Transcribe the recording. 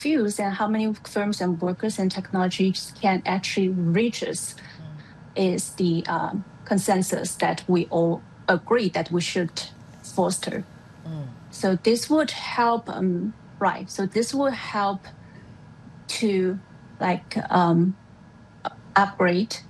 fields and how many firms and workers and technologies can actually reach us is the consensus that we all agree that we should foster. So this would help, right? So this would help to like upgrade